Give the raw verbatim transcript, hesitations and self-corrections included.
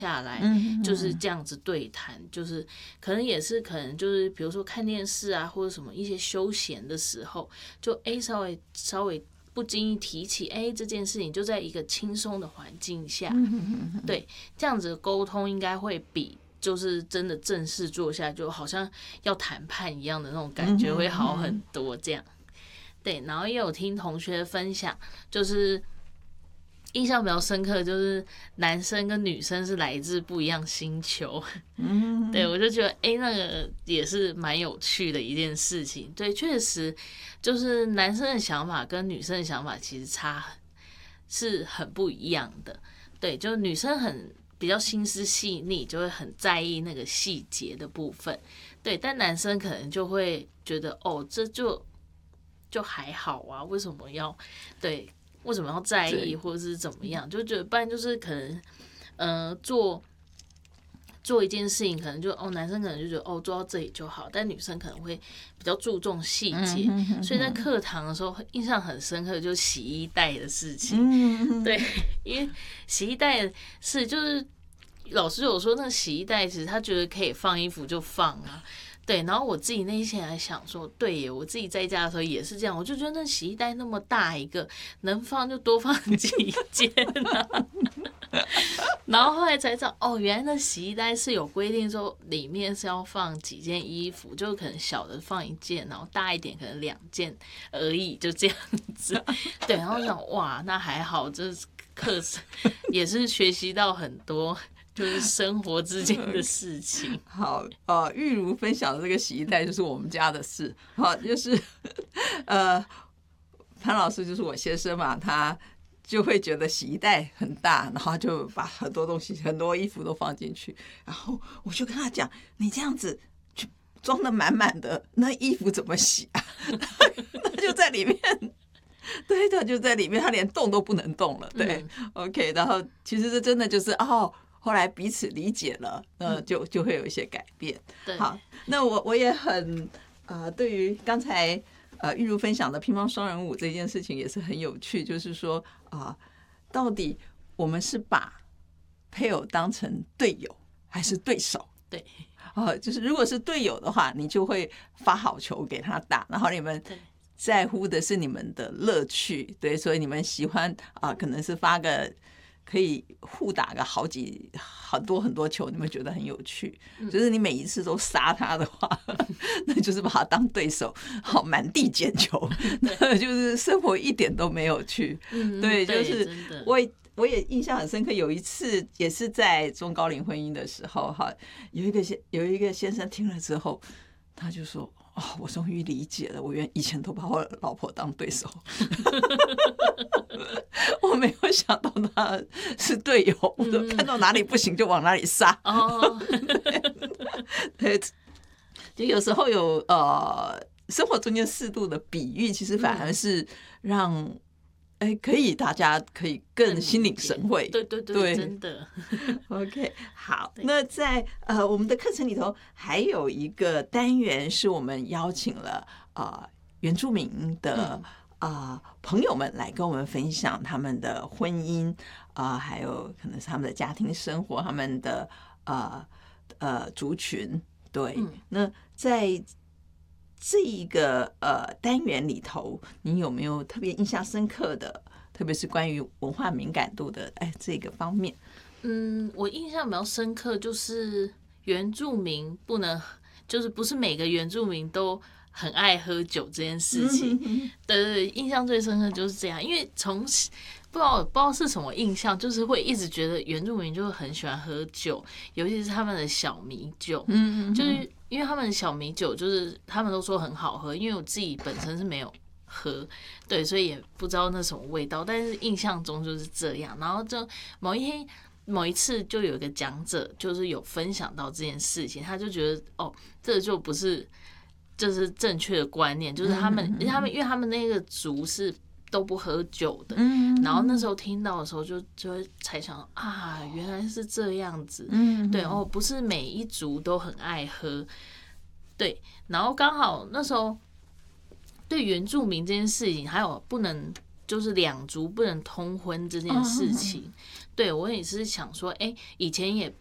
下来就是这样子对谈，就是可能也是可能就是比如说看电视啊或者什么一些休闲的时候，就哎稍微稍微不经意提起哎这件事情，就在一个轻松的环境下，对，这样子的沟通应该会比就是真的正式坐下就好像要谈判一样的那种感觉会好很多这样。对，然后也有听同学分享，就是印象比较深刻，就是男生跟女生是来自不一样星球。嗯，对，我就觉得，哎、欸，那个也是蛮有趣的一件事情。对，确实就是男生的想法跟女生的想法其实差是很不一样的。对，就女生很比较心思细腻，就会很在意那个细节的部分。对，但男生可能就会觉得，哦，这就就还好啊，为什么要对？为什么要在意，或者是怎么样？就觉得不然就是可能，呃，做做一件事情，可能就哦，男生可能就觉得哦，做到这里就好，但女生可能会比较注重细节。所以在课堂的时候，印象很深刻，就是洗衣袋的事情。对，因为洗衣袋是就是老师有说，那个洗衣袋其实他觉得可以放衣服就放啊。对，然后我自己内心还想说，对耶，我自己在家的时候也是这样，我就觉得那洗衣袋那么大一个，能放就多放几件啊。然后后来才知道，哦，原来那洗衣袋是有规定说里面是要放几件衣服，就可能小的放一件，然后大一点可能两件而已，就这样子。对，然后我想哇，那还好，这课程也是学习到很多。就是生活之间的事情。 好，呃，玉如分享的这个洗衣袋就是我们家的事。好，就是呃，潘老师就是我先生嘛，他就会觉得洗衣袋很大，然后就把很多东西、很多衣服都放进去。然后我就跟他讲：“你这样子就装得满满的，那衣服怎么洗啊？”他就在里面。对的，就在里面，他连动都不能动了。对、嗯、，OK。然后其实这真的就是哦。后来彼此理解了，那就就会有一些改变。 对， 好，那我我也很呃，对于刚才呃玉如分享的乒乓双人舞这件事情也是很有趣，就是说啊、呃，到底我们是把配偶当成队友还是对手？ 对， 啊、呃，就是如果是队友的话，你就会发好球给他打，然后你们在乎的是你们的乐趣，对，所以你们喜欢啊、呃，可能是发个。可以互打个好几很多很多球，你们觉得很有趣。就是你每一次都杀他的话，那就是把他当对手，好满地捡球，那就是生活一点都没有趣。对，就是我我也印象很深刻，有一次也是在中高龄婚姻的时候，哈，有一个先有一个先生听了之后，他就说。哦，我终于理解了，我原以前都把我老婆当对手，我没有想到他是队友，我都看到哪里不行就往哪里杀。哦，对，就有时候有呃生活中间适度的比喻，其实反而是让。哎，可以，大家可以更心领神会。 对对 对, 对，真的。 OK， 好，那在呃我们的课程里头还有一个单元是我们邀请了呃原住民的啊、呃、朋友们来跟我们分享他们的婚姻啊、呃，还有可能是他们的家庭生活，他们的呃呃族群。对，嗯、那在。这一个呃单元里头，你有没有特别印象深刻的，特别是关于文化敏感度的哎这个方面？ 嗯，我印象比较深刻就是原住民不能，就是不是每个原住民都很爱喝酒这件事情。对对，印象最深刻就是这样，因为从不知道不知道是什么印象，就是会一直觉得原住民就很喜欢喝酒，尤其是他们的小米酒，嗯，就是因为他们的小米酒就是他们都说很好喝，因为我自己本身是没有喝，对，所以也不知道那什么味道，但是印象中就是这样。然后就某一天某一次就有一个讲者就是有分享到这件事情，他就觉得哦，这就不是就是正确的观念，就是他们他们因为他们那个族是。都不喝酒的，然后那时候听到的时候就就会才想啊，原来是这样子，对哦，不是每一族都很爱喝，对，然后刚好那时候对原住民这件事情，还有不能就是两族不能通婚这件事情， 对我也是想说，哎，以前也